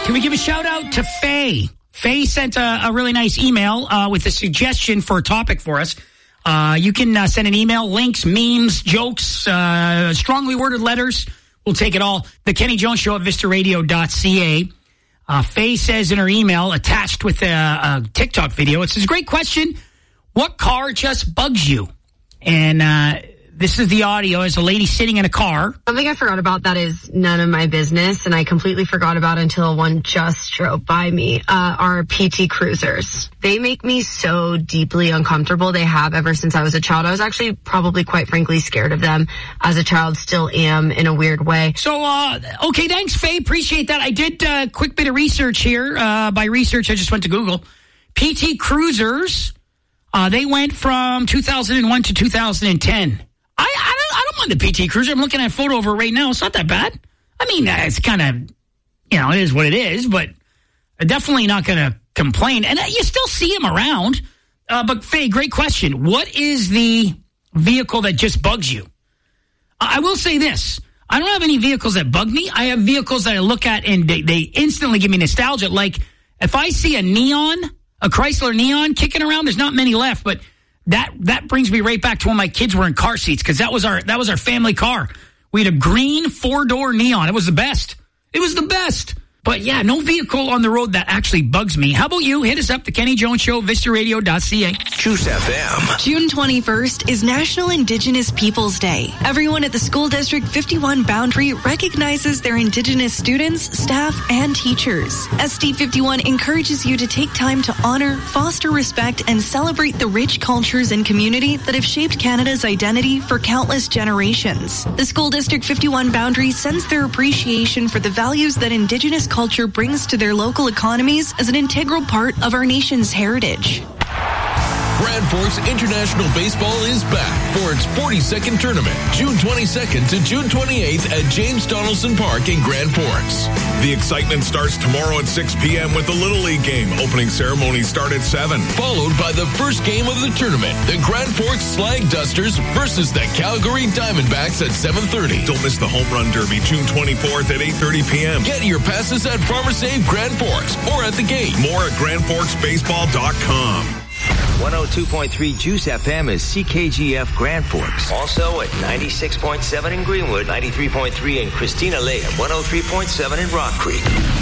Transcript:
Can we give a shout out to Faye? Faye sent a really nice email with a suggestion for a topic for us. You can send an email, links, memes, jokes, strongly worded letters. We'll take it all. The Kenny Jones Show at vistaradio.ca. Faye says in her email, attached with a TikTok video, it says, great question. What car just bugs you? And this is the audio as a lady sitting in a car. Something I forgot about that is none of my business, and I completely forgot about until one just drove by me, are PT Cruisers. They make me so deeply uncomfortable. They have ever since I was a child. I was actually probably, quite frankly, scared of them as a child, still am in a weird way. So, okay, thanks, Faye. Appreciate that. I did a quick bit of research here. By research, I just went to Google. PT Cruisers, they went from 2001 to 2010. I don't mind the PT Cruiser. I'm looking at a photo of her right now. It's not that bad. I mean, it's kind of, it is what it is, but I'm definitely not going to complain. And you still see them around. But Faye, great question. What is the vehicle that just bugs you? I will say this. I don't have any vehicles that bug me. I have vehicles that I look at and they instantly give me nostalgia. Like if I see a Chrysler Neon kicking around, there's not many left, but that brings me right back to when my kids were in car seats, because that was our family car. We had a green 4-door Neon. It was the best. It was the best. But yeah, no vehicle on the road that actually bugs me. How about you? Hit us up, the Kenny Jones Show, vistaradio.ca. Juice FM. June 21st is National Indigenous Peoples Day. Everyone at the School District 51 boundary recognizes their Indigenous students, staff, and teachers. SD 51 encourages you to take time to honor, foster respect, and celebrate the rich cultures and community that have shaped Canada's identity for countless generations. The School District 51 boundary sends their appreciation for the values that Indigenous culture brings to their local economies as an integral part of our nation's heritage. Grand Forks International Baseball is back for its 42nd tournament, June 22nd to June 28th at James Donaldson Park in Grand Forks. The excitement starts tomorrow at 6 p.m. with the Little League game. Opening ceremony start at 7. Followed by the first game of the tournament, the Grand Forks Slag Dusters versus the Calgary Diamondbacks at 7:30. Don't miss the Home Run Derby, June 24th at 8:30 p.m. Get your passes at Farmer Save Grand Forks or at the gate. More at GrandForksBaseball.com. 102.3 Juice FM is CKGF Grand Forks. Also at 96.7 in Greenwood, 93.3 in Christina Lake, and 103.7 in Rock Creek.